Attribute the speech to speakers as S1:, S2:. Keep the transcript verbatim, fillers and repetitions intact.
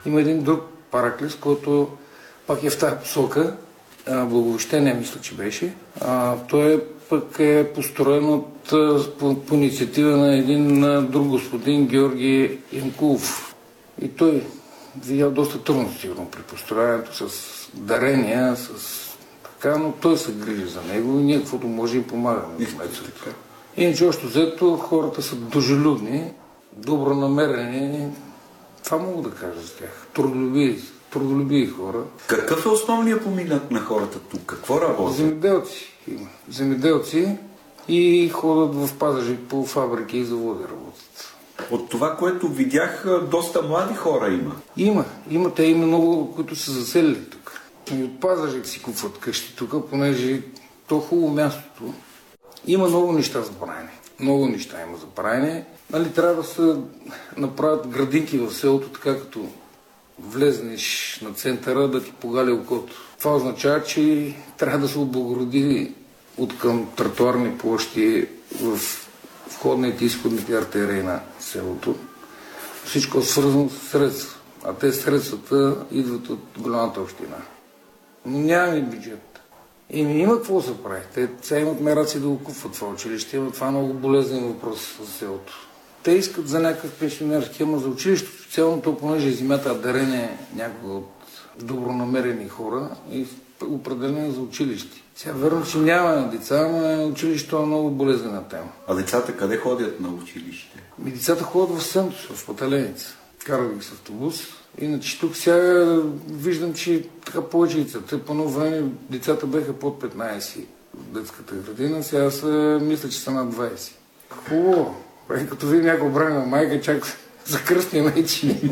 S1: Има един друг параклис, който пак е в тази посока. Благовещение, мисля, че беше. А, той е, пък е построен от, по, по инициатива на един друг господин, Георги Янкулов. И той видял доста трудно, сигурно, при построяването с дарения, с така, но той се грижи за него и ние каквото може и помагаме. Иначе още взето хората са дружелюбни, добронамерени. Това мога да кажа за тях. Трудолюбиви, трудолюбиви хора.
S2: Какъв е основният поминък на хората тук? Какво работят?
S1: Земеделци. Земеделци и ходят в Пазарджик по фабрики и заводи работят.
S2: От това, което видях, доста млади хора има.
S1: Има. Има. Те има много, които са заселили тук. И от Пазарджик си купват къщи тук, понеже то е хубаво мястото. Има много неща за правене. Много неща има за правене. Нали, трябва да се направят градинки в селото, така като влезнеш на центъра да ти погали окото. Това означава, че трябва да се облагороди от към тротуарни площи в входните и изходните артерии на селото. Всичко е свързано с средства. А те средствата идват от голямата община. Но нямаме бюджет. И има какво да се прави. Те сега имат мераци да го купват това училище. Има това много болезнен въпрос за селото. Те искат за някакъв пенсионерски, ама за училището специално, понеже земята дарение някога от добронамерени хора и определено за училище. Сега верно, че няма деца, но училището е много болезнена тема.
S2: А децата къде ходят на училище?
S1: И децата ходят в Сентос, в Пателеница. Карат ги с автобус. Иначе тук сега виждам, че така повече децата. По едно време децата беха под петнайсет в детската градина, сега са, мисля, че са над двайсет. Хубаво. Като види някой брани на майка, чак за кръстния мечи.